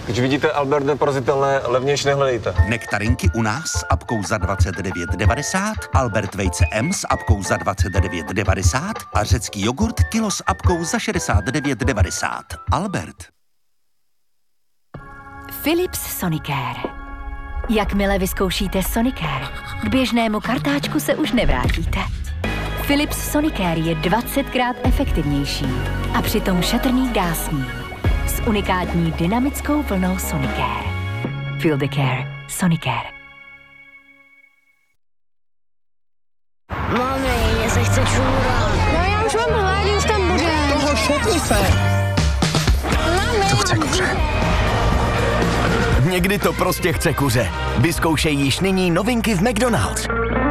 Když vidíte Albert neporazitelné, levnější nehledejte. Nektarinky u nás s apkou za 29,90, Albert vejce M s apkou za 29,90 a řecký jogurt kilo s apkou za 69,90. Albert. Philips Sonicare. Jakmile vyzkoušíte Sonicare, k běžnému kartáčku se už nevrátíte. Philips Sonicare je 20krát efektivnější a přitom šetrný k dásní. S unikátní dynamickou vlnou Sonicare. Feel the care. Sonicare. Mami, mně se chce čůrat. No já už mám hlad, už tam bude. Toho šutni se. Mami. To chce kuře. Někdy to prostě chce kuře. Vyzkoušej již nyní novinky v McDonald's.